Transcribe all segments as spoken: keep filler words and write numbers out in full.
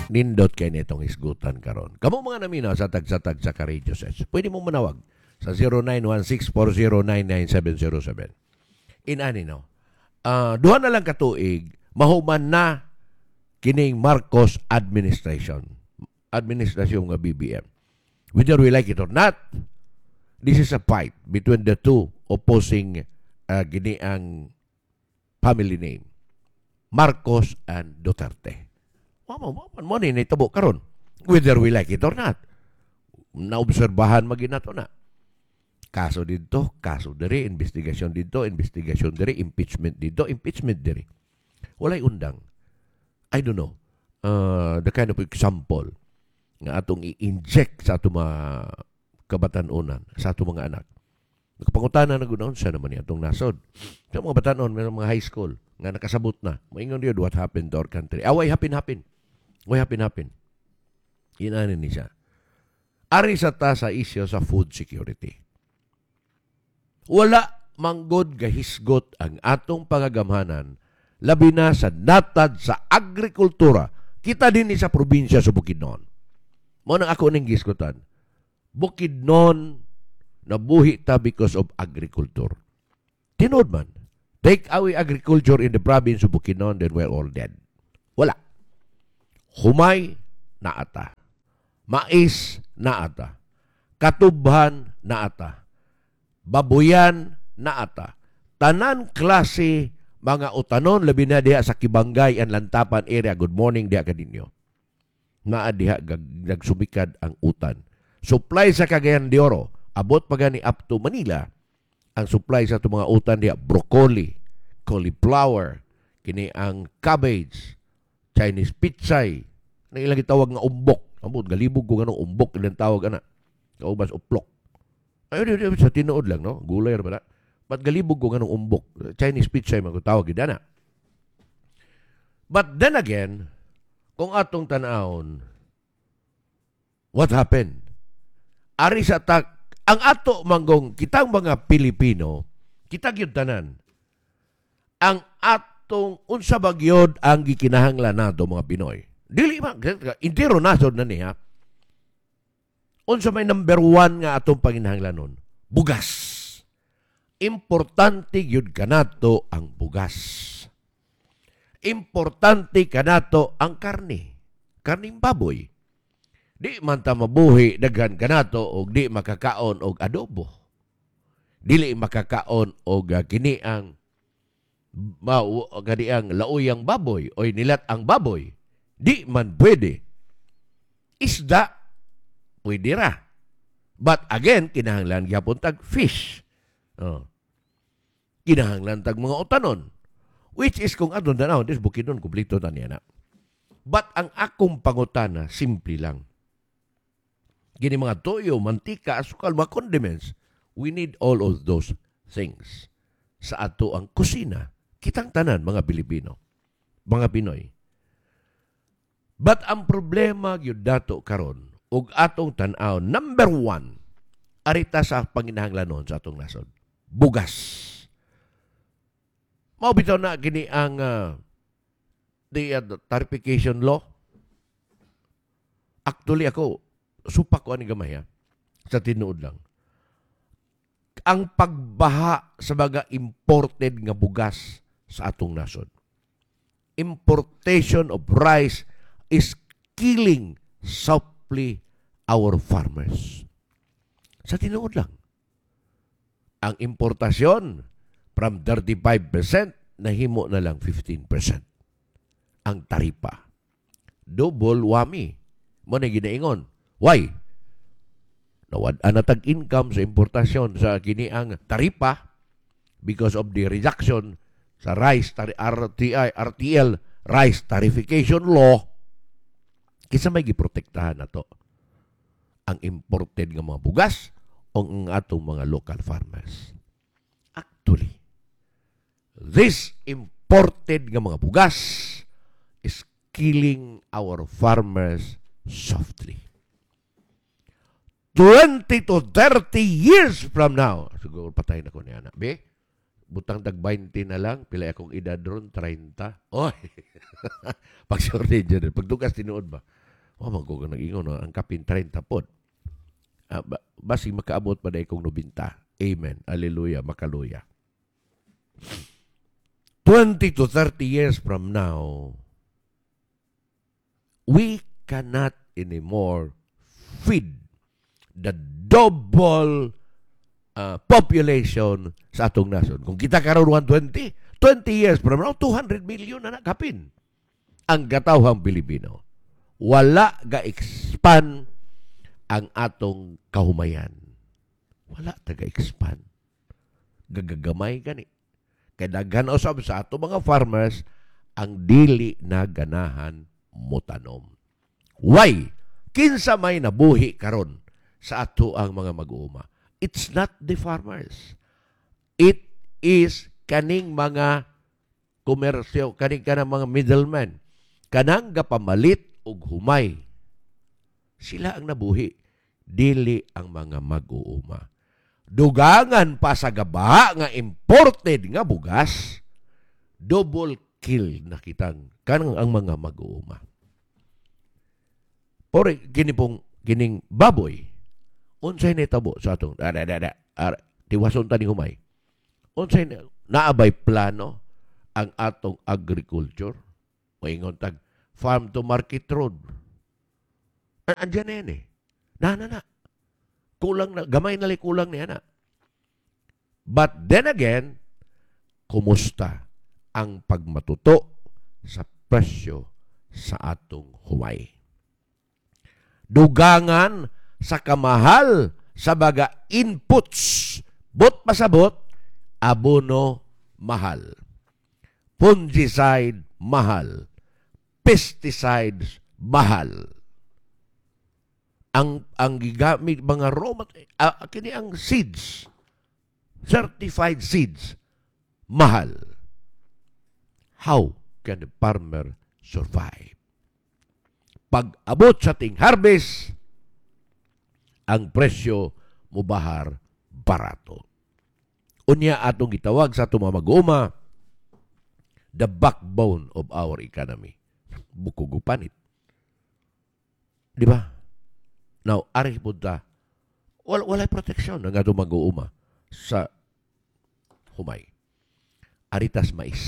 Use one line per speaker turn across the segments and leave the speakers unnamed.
nindot kay nitong isgutan karon. Kamo mga naminaw sa tagsatag sa ka-radio sets. Pwede mo manawag sa zero nine one six four zero nine nine seven zero seven. Inani no. Uh, duha na lang katuig mahuman na kining Marcos administration. Administrasyon nga B B M. Whether we like it or not, this is a fight between the two opposing uh, giniang family name. Marcos and Duterte. Mama, mama, mo ni nitabo karon. Whether we like it or not. Naobserbahan maginato na. Kaso dito, kaso diri, investigasyon dito, investigasyon diri, impeachment dito, impeachment diri. Walay undang. I don't know. Uh, the kind of example nga atong i-inject sa atong mga kabatanunan, sa atong mga anak. Nakapangutana na gudon sa naman ni atong nasod. Sa mga batanon, may mga high school nga nakasabot na. Maingon yun, what happened to our country? Away, hapin-hapin. Away, hapin-hapin. Inanin ni siya. Ari sa ta sa isyo sa food security. Wala manggod gahisgot ang atong pangagamhanan labi na sa natad sa agrikultura. Kita din ni sa probinsya sa Bukidnon. Mo nang ako ning gisgotan. Bukidnon nabuhi ta because of agriculture. Tinod man. Take away agriculture in the province of Bukidnon, then we're all dead. Wala. Humay na ata. Mais na ata. Katubhan na ata. Babuyan na ata. Tanan klase mga utanon labi na diha sa Kibangay and Lantapan area. Good morning diha kadinyo. Naa diha nagsumikad ang utan. Supply sa Cagayan de Oro abot pa gani up to Manila. Ang supply sa itong mga utan diha broccoli, cauliflower, kini ang cabbage, Chinese pitsay, na ilang itawag nga umbok. Amod galibog ko ganong umbok ilang tawag ana. Kaubas uplok. Ayun, sa tinuod lang, no? Gulay ra ba? Ba't galibog ko ganong umbok? Chinese pitsay man ko tawag gid ana. But then again, kung atong tan-awon, what happened? Ari sa tak ang ato manggong kitang mga Pilipino, kita gyud tanan. Ang atong unsa bagyod ang gikinahanglan nato mga Pinoy. Dili man intero nasod na niya. Unsa may number one nga atong panginahanglanon? Bugas. Importante gyud kanato ang bugas. Importante kanato ang karne. Karning baboy. Di man ta mabuhi daghan kanato og di makakaon og adobo. Dili makakaon og uh, kini ang mao gadi ang lauyang baboy o nilat ang baboy. Di man pwede. Isda pwede ra. But again, kinahanglan gyapon tag fish. Oh. Kinahanglan tag mga utanon. Which is kung adon tanaw, this Bukidnon kumplito ta niya na. But ang akong pangutana, simple lang. Gini mga toyo, mantika, asukal, mga condiments. We need all of those things sa ato ang kusina. Kitang tanan, mga Pilipino, mga Pinoy. But ang problema gyud dato karon ug atong tan-aw, number one, arita sa panginahanglanon sa atong nasod. Bugas. Mao bitaw na gini ang uh, the uh, tarification law. Actually ako, supak ko ani gamay ha, sa tinuod lang. Ang pagbaha sa mga imported nga bugas sa atong nasod. Importation of rice is killing softly our farmers. Sa tinuod lang. Ang importasyon from thirty-five percent nahimo na lang fifteen percent. Ang taripa. Double wami. Mo na ginaingon. Why? Nawad anatag income sa importasyon sa kini ang taripa because of the reduction sa rice R T I R T L rice tarification law. Kisa may giprotektahan nato ang imported nga mga bugas o ang atong mga local farmers. Actually, this imported nga mga bugas is killing our farmers softly. twenty to thirty years from now, siguro patay na ko niya na, be? butang tag twenty na lang, pila akong edad ron, thirty. Oy. Pag shortage dyan, pagtugas tinuod ba? Oh, magkugang nag-ingon, no? Ang kapin thirty pod. Uh, ba, basi makaabot pa na ikong ninety. Amen. Hallelujah. Makaluya. twenty to thirty years from now, we cannot anymore feed the double uh, population sa atong nason. Kung kita karon one twenty, twenty years from now, two hundred million na nakapin ang katawhang Pilipino. Wala ga-expand ang atong kahumayan. Wala taga-expand. Gagagamay gani. Kaya daghan usab sa ato mga farmers ang dili na ganahan motanom. Why? Kinsa may nabuhi karon sa ato ang mga mag-uuma. It's not the farmers. It is kaning mga komersyo, kaning kanang mga middlemen. Kanang gapamalit og humay. Sila ang nabuhi, dili ang mga mag-uuma. Dugangan pa sa gaba nga imported nga bugas, double kill na kitang kanang ang mga mag-uuma. Por kini pong kining baboy, unsay nitabo sa atong ada ada ada tiwason ta ni humay. Unsay naabay plano ang atong agriculture? Moingon tag farm to market road. Andiyan na yan eh. Na, na, na. Kulang na, gamay na li kulang niya na. But then again, kumusta ang pagmatuto sa presyo sa atong humay? Dugangan sa kamahal sa baga inputs. Bot pasabot, abono mahal. Fungicide mahal. Pesticides mahal. Ang ang gigamit mga raw uh, kini ang seeds, certified seeds, mahal. How can the farmer survive? Pag abot sa ting harvest, ang presyo mubahar barato. Unya atong gitawag sa atong mga mag-uuma, the backbone of our economy. Bukog upanit. Di ba? Now, ari po ta, wala, wala proteksyon ng atong mag-uuma sa humay. Aritas mais.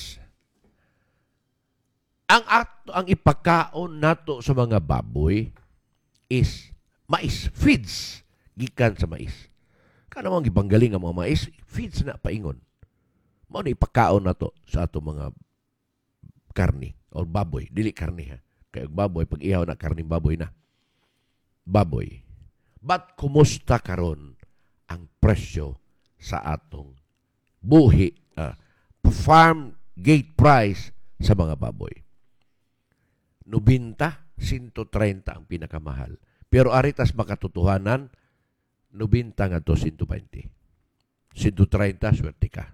Ang ato, ang ipakaon nato sa mga baboy is mais, feeds, gikan sa mais. Kanang gipanggaling ang mga mais, feeds na paingon. Mao na ipakaon nato sa ato mga karni o baboy, dili karni ha. Kaya baboy pag ihaw na karning baboy na. Baboy. But kumusta karon ang presyo sa atong buhi, uh, farm gate price sa mga baboy? ninety, one thirty ang pinakamahal. Pero aritas makatotohanan, ninety nga to one twenty. one thirty, swerte ka.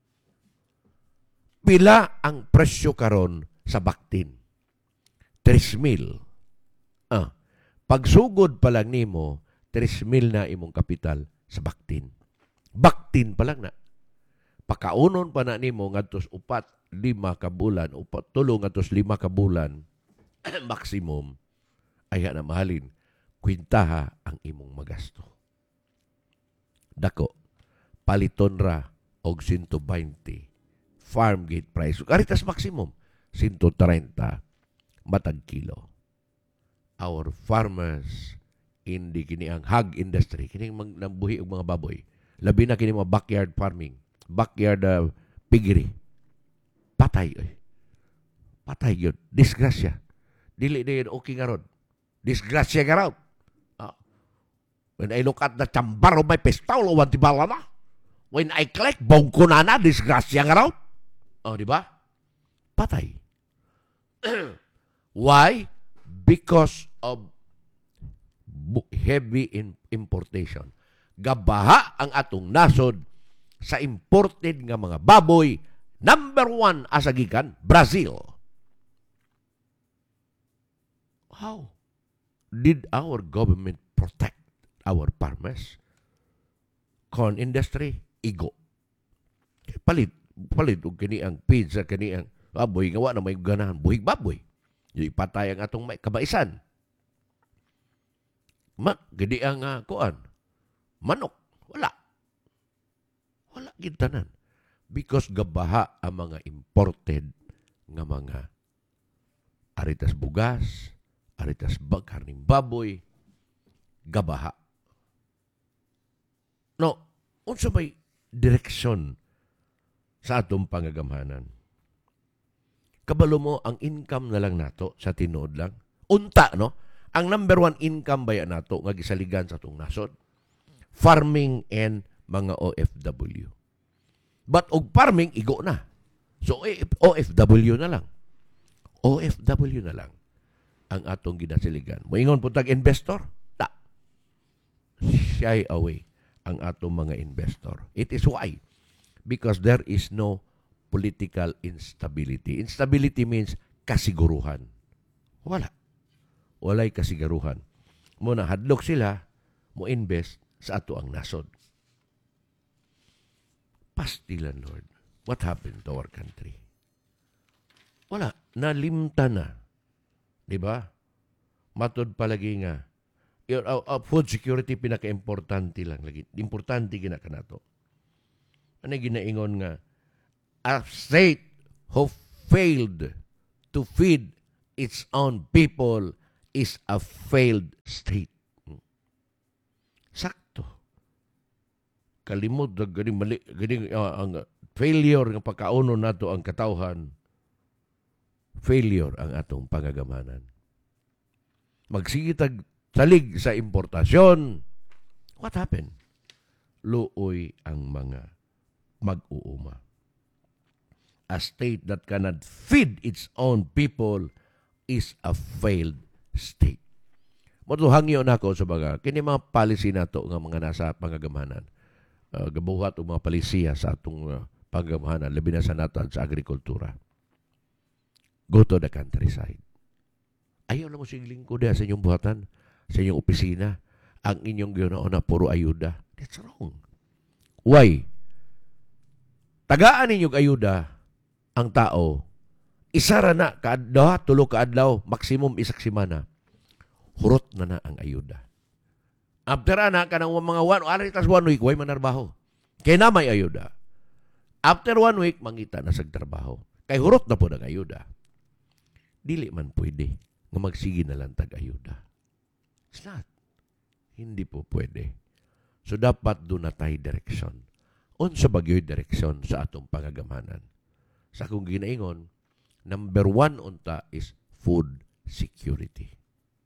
Pila ang presyo karon sa baktin? three mil. Ah, pagsugod pa lang nimo, three mil na imong kapital sa baktin. Baktin pa lang na. Pakaunon pa na nimo ngadtos upat, lima ka bulan, upat tulo ngadtos lima ka bulan, maximum ay na mahalin. Kwintaha ang imong magasto. Dako, paliton ra og one twenty farm gate price. Karitas maximum one thirty matag kilo. Our farmers in di kini ang hog industry, kini nambuhi og mga baboy, labi na kini mga backyard farming, backyard uh, piggery, patay eh. Patay yun. Disgrasya. Dili na yun okay nga ron. Disgrasya nga ron. Uh, when I look at the chambar of my pistol, o tibala na. When I click, bong ko na na, disgrasya nga ron. O, di ba? Patay. Why? Because of heavy in importation. Gabaha ang atong nasod sa imported nga mga baboy. Number one asagikan, Brazil. How did our government protect our farmers? Corn industry, igo. palit palit og kini ang feed sa kani ang baboy nga wa na may ganahan buhig baboy. Yung ipatay ang atong may kabaisan. Ma, gidi ang uh, kuan. Manok. Wala. Wala gintanan. Because gabaha ang mga imported nga mga aritas bugas, aritas bag, karning baboy, gabaha. No, unsa may direksyon sa atong pangagamhanan? Kabalo mo, ang income na lang nato sa tinuod lang. Unta, no? Ang number one income baya nato nga gisaligan sa atong nasod, farming and mga O F W. But og farming, igo na. So, O F W na lang. O F W na lang ang atong ginasiligan. Moingon po tag-investor? Ta. Shy away ang atong mga investor. It is why? Because there is no political instability. Instability means kasiguruhan. Wala. Walay kasiguruhan. Muna, hadlok sila, mo invest sa ato ang nasod. Pastilan, Lord. What happened to our country? Wala. Nalimta na. Diba? Matod palagi nga. Your, uh, uh, food security pinaka-importante lang. Lagi. Importante gina ka na to. Ano ginaingon nga? A state who failed to feed its own people is a failed state. Sakto. Kalimod na ganing mali, ganing uh, ang failure ng pagkauno nato ang katawhan. Failure ang atong pangagamanan. Magsigitag salig sa importasyon. What happened? Luoy ang mga mag-uuma. A state that cannot feed its own people is a failed state. Matuhangyo na ako sa mga, kini mga policy na to nga mga nasa pangagamanan. Uh, gabuhat o mga palisiya sa atong uh, pangagamanan, labi na sa nato sa agrikultura. Go to the countryside. Ayaw na mo sigling ko sa inyong buhatan, sa inyong opisina, ang inyong ginoon na puro ayuda. That's wrong. Why? Tagaan ninyong ayuda ang tao, isara na kaadlaw, tulo kaadlaw, maximum isak simana. Hurot na na ang ayuda. After na, kanang mga one, aritas one week, way manarbaho. Kaya na may ayuda. After one week, mangita na sa trabaho. Kay hurot na po ng ayuda. Dili man pwede nga magsige na lang tag-ayuda. It's not. Hindi po pwede. So, dapat doon na tayo direksyon. Unsa bagyo'y direksyon sa atong pangagamanan. Sa akong ginaingon, number one unta is food security.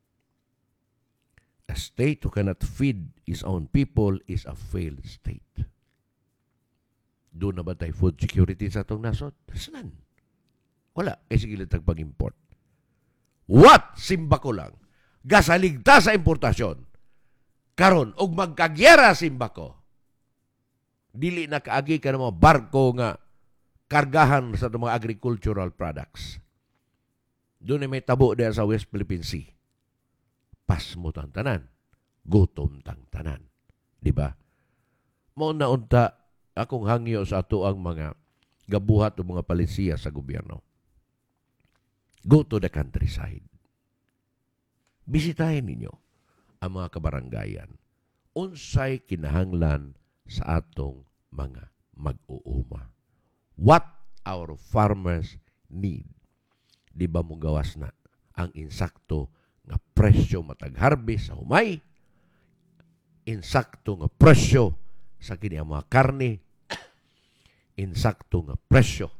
A state who cannot feed its own people is a failed state. Doon na ba tayo food security sa atong nasod? Saan? Wala. E sige lang pag-import. What? Simba ko lang. Gasaligta sa importasyon. Karon, og magkagyera simba ko. Dili na kaagi ka ng mga barko nga kargahan sa mga agricultural products. Doon ay may tabo diya sa West Philippine Sea. Pasmo tang tanan. Gutom tang tanan. Diba? Mo na unta akong hangyo sa ato ang mga gabuhat o mga palisiya sa gobyerno. Go to the countryside. Bisitahin ninyo ang mga kabaranggayan. Unsay kinahanglan sa atong mga mag-uuma. What our farmers need. Di ba mong gawas na ang insakto nga presyo matag-harvest sa humay, insakto nga presyo sa kini mga karne, insakto nga presyo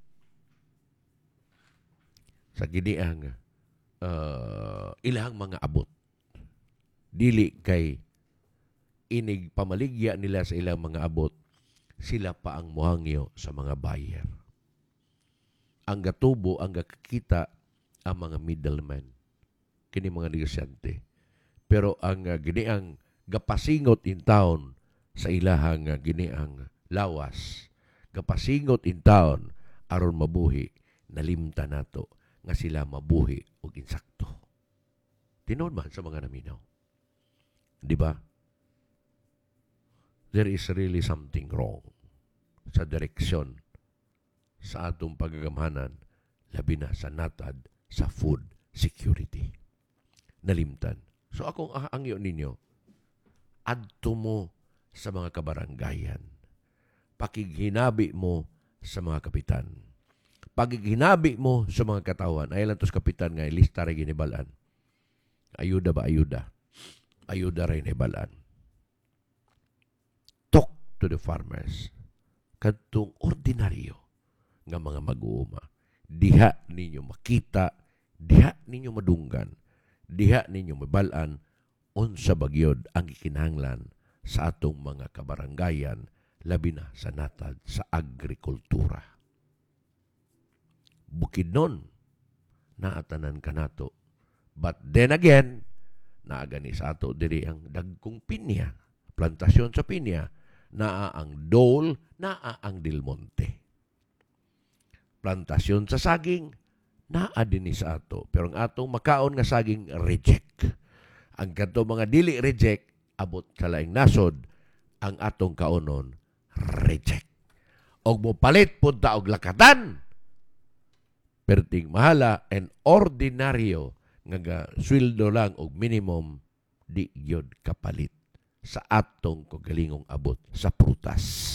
sa kini ang uh, ilang mga abot. Dili kay inig pamaligya nila sa ilang mga abot, sila pa ang muhangyo sa mga buyer. Ang gatubo, ang gakita, ang mga middlemen. Kini mga negosyante. Pero ang uh, giniang gapasingot in town sa ilahang uh, giniang lawas, gapasingot in town aron mabuhi, nalimta nato nga sila mabuhi og insakto. Tinuod man sa mga naminaw. Di ba? There is really something wrong. sa direksyon sa atong pagagamhanan, labi na sa natad sa food security. Nalimtan. So akong angyo ninyo, adto mo sa mga kabaranggayan. Pakighinabi mo sa mga kapitan. Pakighinabi mo sa mga katawan. Ay lang tos kapitan nga, lista rin ginibalaan. Ayuda ba ayuda? Ayuda rin ibalaan. Talk to the farmers. Kadtong ordinaryo nga mga mag-uuma. Diha ninyo makita, diha ninyo madunggan, diha ninyo mabalaan unsa bagyod ang gikinahanglan sa atong mga kabaranggayan, labi na sa natad sa agrikultura. Bukid nun, naatanan ka nato. But then again, naagani sa ato diri ang dagkong pinya, plantasyon sa pinya, naa ang Dole, naa ang Del Monte. Plantasyon sa saging, naa din ni sa ato. Pero ang atong makaon nga saging, reject. Ang kanto mga dili reject, abot sa laing nasod, ang atong kaonon, reject. Og mo palit punta og lakatan, perting mahala and ordinaryo nga sweldo lang og minimum di gyud kapalit sa atong kagalingong abot sa prutas.